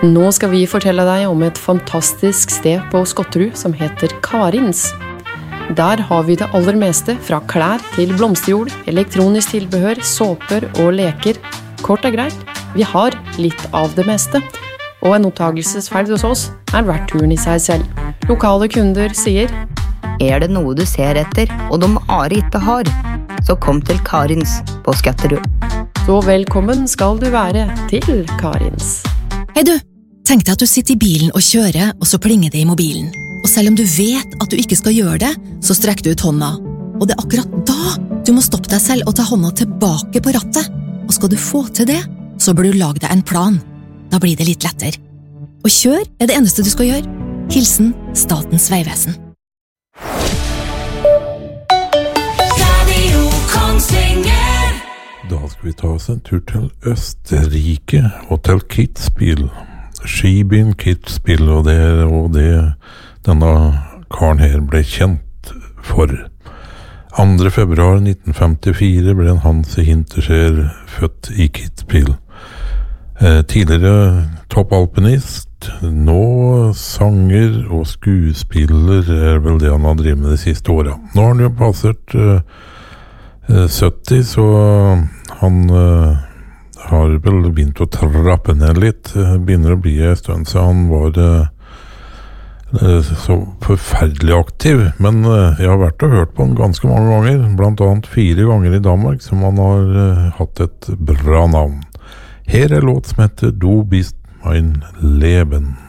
Nå skal vi fortelle deg om et fantastisk sted på Skotterud som heter Karins. Der har vi det aller meste, fra klær til blomsterjord, elektronisk tilbehør, såper og leker. Kort og greit, vi har litt av det meste. Og en opptagelsesferd hos oss verdt turen i seg selv. Lokale kunder sier: det noe du ser etter, og de Are ikke har, så kom til Karins på Skotterud. Så velkommen skal du være til Karins. Hei du, tenk deg at du sitter i bilen og kjører, og så plinger det i mobilen. Og selv om du vet at du ikke skal gjøre det, så strekker du ut hånda. Og det akkurat da du må stoppe deg selv og ta hånda tilbake på rattet. Og skal du få til det, så bør du lage deg en plan. Da blir det litt lettere. Og kjør det eneste du skal gjøre. Hilsen Statens Vegvesen. Da skal vi ta oss en tur til Østerrike og til Kitzbühel. Skibyen Kitzbühel, og det denne karen her ble kjent for. 2. februar 1954 ble Hans Hinterseer født i Kitzbühel. Tidligere toppalpinist, nå sanger og skuespiller vel det han har drevet med de siste årene. Nå har han jo passert 70, så han har vel begynt å trappe ned litt. Begynner å bli en stund, så han var så forferdelig aktiv. Men jeg har vært og hørt på han ganske mange ganger, blant annet 4 ganger i Danmark, som han har hatt et bra navn. Her låt som heter Du bist mein Leben.